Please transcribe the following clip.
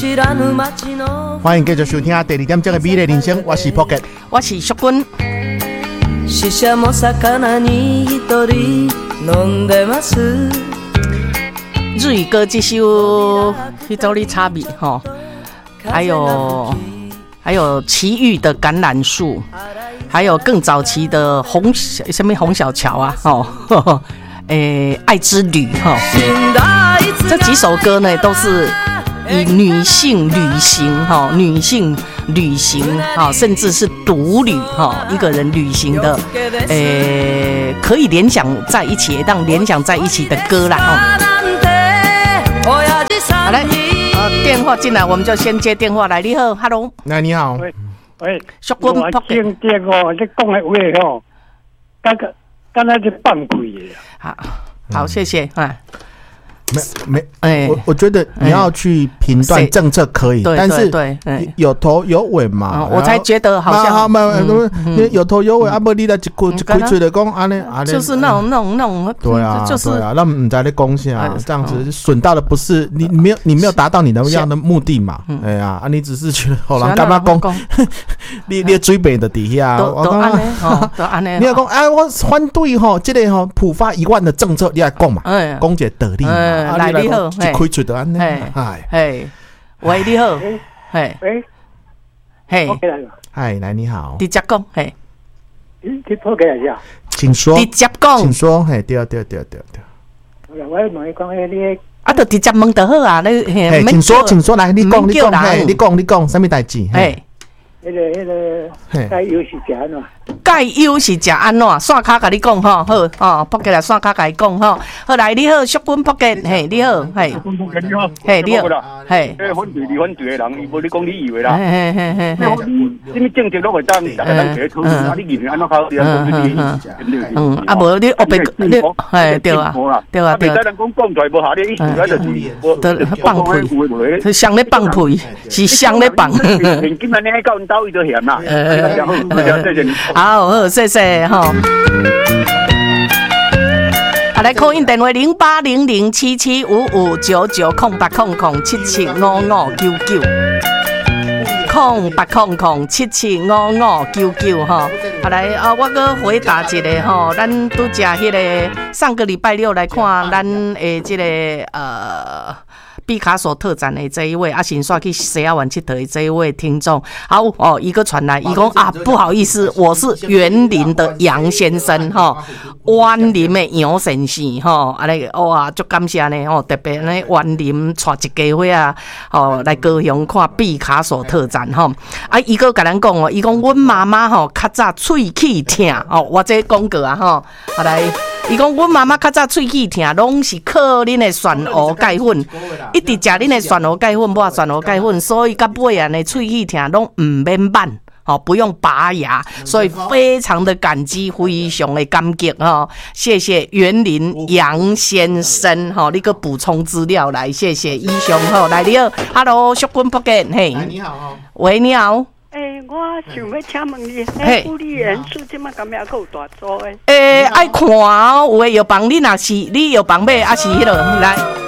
欢迎继续收听第2点钟的美丽人生，我是 Pocket， 我是淑君。日语歌这首迄种的差别哈，还有奇遇的橄榄树，还有更早期的红小桥啊，爱之旅哈，这几首歌呢都是以女性旅行甚至是独旅一个人旅行的，可以联想在一起，让联想在一起的歌啦好来，电话进来，我们就先接电话来。你好 ，Hello， 来你好， 喂， 淑君我正电哦，你讲的话哦，刚才是放屁的。 好，谢谢啊。 我觉得你要去评断政策可以，但是有头有尾嘛， 我才觉得好像有头有尾，不你来一开嘴的讲安尼， 就是那种， 对啊， 就是那唔在你讲啥，这样子损到的不是你没有达到你的要的目的嘛，哎呀，你只是觉得好人干嘛讲，你嘴巴的底下， 都安尼， 你要讲我反对这个普发1万的政策，你来讲嘛，讲一个道理嘛。 来你好， 一开嘴就安尼， 喂你好， 嗨，来你好， 直接讲， 你破给一下， 请说， 直接讲， 请说，对。 我问你讲你就直接问就好啊， 请说，来你讲，什么代志？ 迄个解忧是食安怎？ 解忧是食安怎？线卡甲你讲吼，好扑克来线卡甲你讲吼。好来，你好，淑君扑克，你好，你好，你好， 反对的人，伊无你讲你以为啦。你什么政策都会当大家当讨论，啊，你认为安怎考虑啊？ 无你后边你对啊。 别再人讲出来无效，你意思咧就是放屁，是谁咧放屁？是谁咧放？ 现今安尼到因兜伊就嫌啦。 好，谢谢哈。来 call in 电话0800775599，0800775599哈。来我搁回答一个哈，咱拄只迄个上个礼拜六来看咱的这个毕卡索特展的这一位先刷去西亚湾佚佗的这一位听众，好一个传来，伊讲不好意思，我是园林的杨先生园林的杨先生哇，足感谢呢特别呢园林带一家伙来高雄看毕卡索特展伊个甲咱讲伊讲阮妈妈较早喙齿痛我这讲过来。伊讲，阮妈妈较早喙齿痛，拢是靠恁的旋莪钙粉，一直食恁的旋莪钙粉，抹旋莪钙粉，所以到尾啊，呢喙齿痛拢唔免慢，不用拔牙，所以非常的感激，非常的感激谢谢园林杨先生你个补充资料来，谢谢医生来你好 ，Hello， 淑君福建， 你好喂，你好。 我想要请问你，护理员是这么咁样够大做的？ 爱看有诶有帮你，若是你有帮买，还是迄落来。